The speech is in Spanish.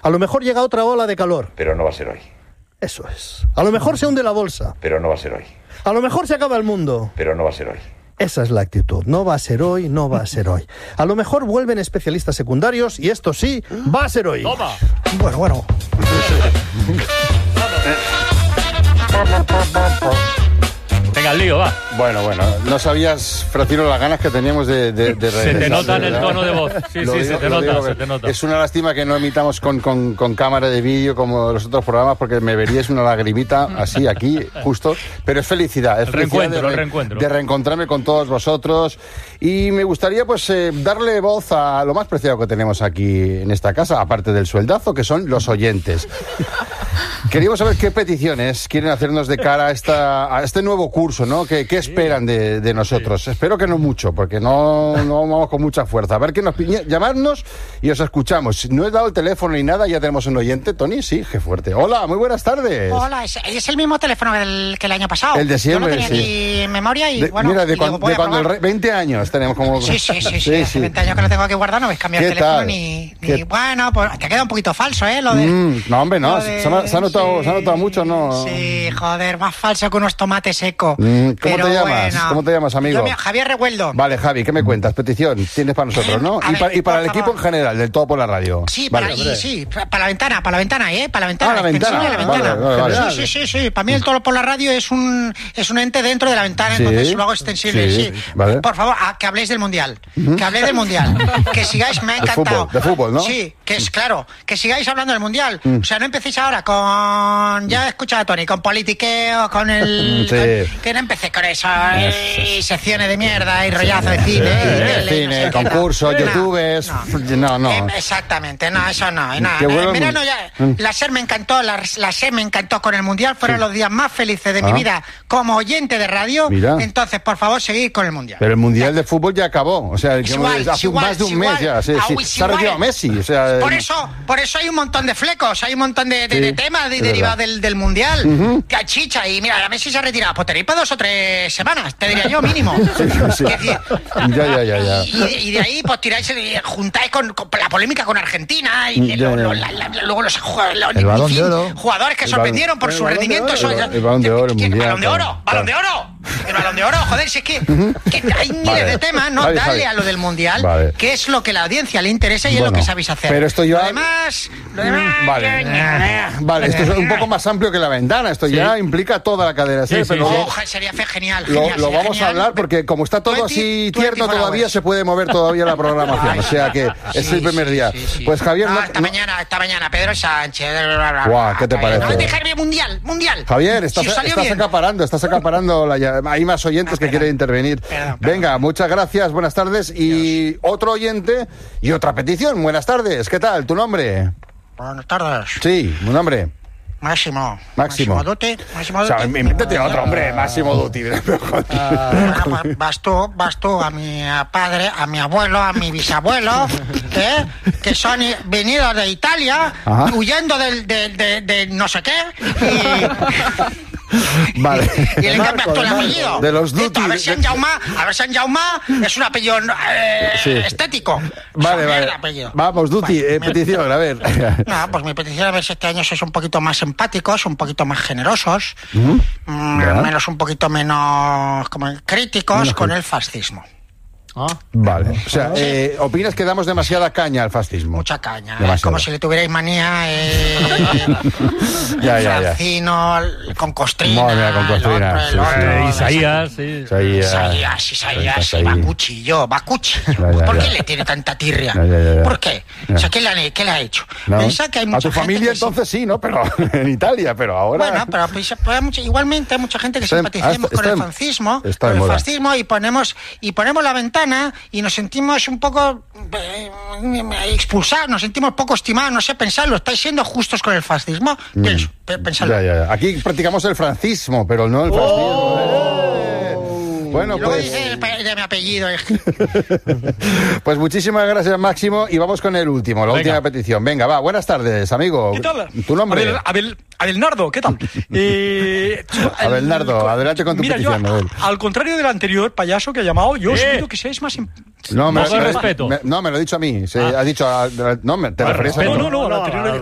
A lo mejor llega otra ola de calor. Pero no va a ser hoy. Eso es. A lo mejor se hunde la bolsa. Pero no va a ser hoy. A lo mejor se acaba el mundo. Pero no va a ser hoy. Esa es la actitud. No va a ser hoy, no va a ser hoy. A lo mejor vuelven especialistas secundarios y esto sí, va a ser hoy. Toma. Bueno. Venga, al lío, va. Bueno, no sabías, Francino, las ganas que teníamos de regresar. Se te nota en el tono de voz. Sí, se te nota. Es una lástima que no emitamos con cámara de vídeo como los otros programas, porque me veríais una lagrimita así aquí, justo. Pero es felicidad. Es el felicidad reencuentro. De reencontrarme con todos vosotros. Y me gustaría, pues, darle voz a lo más preciado que tenemos aquí en esta casa, aparte del sueldazo, que son los oyentes. Queríamos saber qué peticiones quieren hacernos de cara a este nuevo curso, ¿no? ¿Qué esperan de nosotros? Espero que no mucho, porque no vamos con mucha fuerza. A ver, llamadnos y os escuchamos. No he dado el teléfono ni nada, ya tenemos un oyente. Tony, sí, qué fuerte. Hola, muy buenas tardes. Hola, es el mismo teléfono que el año pasado. El de siempre, yo no tenía ni memoria y bueno... Mira, de cuando 20 años tenemos como... Sí. Hace 20 años que lo tengo aquí guardado, no habéis cambiado el teléfono ni... Bueno, pues te queda un poquito falso, ¿eh? Lo de... No, hombre, no. ¿Se ha notado mucho, no? Sí, joder, más falso que unos tomates secos. ¿Cómo te llamas? Bueno. ¿Cómo te llamas, amigo? Javier Revueldo. Vale, Javi, ¿qué me cuentas? Petición tienes para nosotros, ¿no? Y para el equipo en general, del Todo por la Radio. Sí, vale. para la ventana, Para la ventana, ¿eh? Para la ventana. Ah, la ventana. Vale. Sí. Para mí el Todo por la Radio es un ente dentro de la ventana, entonces lo hago extensible. Sí. Vale. Por favor, que habléis del Mundial. Que habléis del Mundial. Que sigáis, me ha encantado. De fútbol, ¿no? Sí, que es claro. Que sigáis hablando del Mundial. O sea, no empecéis ahora con... Ya he escuchado a Tony, con politiqueo, con el... Que no empecé con eso. Y secciones de mierda y rollazo de cine. Concursos, youtubers... No. Exactamente, no, eso no. En verano ya... La SER me encantó, la SER me encantó con el Mundial. Fueron los días más felices de mi vida como oyente de radio. Mira. Entonces, por favor, seguid con el Mundial. Pero el Mundial de fútbol ya acabó. O sea, hace más de un mes ya. Se ha retirado Messi. O sea, por eso hay un montón de flecos, hay un montón de temas derivados del Mundial. Que chicha, y mira, Messi se ha retirado. Pues tenéis para 2 o 3 semanas, te diría yo, mínimo. Sí. Ya. Y de ahí, pues tiráis, juntáis con la polémica con Argentina y luego los jugadores que sorprendieron por su rendimiento. El Balón de Oro, el Balón de Oro, joder, si es que hay miles de temas, ¿no? Dale a lo del Mundial, que es lo que a la audiencia le interesa y es lo que sabéis hacer. Pero esto ya... Lo demás... Vale, esto es un poco más amplio que la ventana, esto ya implica toda la cadena. Pero sería genial. Lo vamos a hablar porque como está todo así tierno todavía, se puede mover todavía la programación. O sea que es el primer día. Pues Javier... Esta mañana, Pedro Sánchez... Guau, ¿qué te parece? No, dejarme Mundial. Javier, estás acaparando. Hay más oyentes que quieren intervenir. Perdón. Venga, muchas gracias, buenas tardes. Y otro oyente y otra petición. Buenas tardes, ¿qué tal? ¿Tu nombre? Buenas tardes. Sí, ¿un nombre? Máximo Dutti. O sea, invéntate otro, hombre, Máximo Dutti. Bueno, pues vas tú, a mi padre, a mi abuelo, a mi bisabuelo, que son venidos de Italia, huyendo de no sé qué, Vale. Y le cambias todo el apellido. De los Dutti. A ver si en Jaume es un apellido estético. Vale. Vamos, Dutti, petición, a ver. No, pues mi petición, a ver si este año sois un poquito más empáticos, un poquito más generosos, un poquito menos críticos con el fascismo. Vale, o sea, ¿opinas que damos demasiada caña al fascismo? Mucha caña, como si le tuvierais manía Francino, con Costrina, Isaías, y Bakuchi. ¿Por qué le tiene tanta tirria? ¿Por qué? O sea, ¿qué le ha hecho? Piensa que hay mucha a tu familia gente entonces sí, ¿no? Pero en Italia, pero ahora... Bueno, pero igualmente hay mucha gente que simpaticemos con el fascismo y ponemos la ventana y nos sentimos un poco expulsados, nos sentimos poco estimados, no sé, pensadlo, ¿estáis siendo justos con el fascismo? Pensadlo. Aquí practicamos el francismo, pero no el fascismo. Bueno, pues... de mi apellido. Pues muchísimas gracias, Máximo, y vamos con la última petición. Venga, va, buenas tardes, amigo. ¿Qué tal? ¿Tu nombre? Abelnardo, ¿qué tal? Abelnardo, adelante con tu petición. Yo, al contrario del anterior payaso que ha llamado, yo os pido que seáis más... No, respeto. Me lo ha dicho a mí. Ha dicho... No, ¿te referías a mí? No, al anterior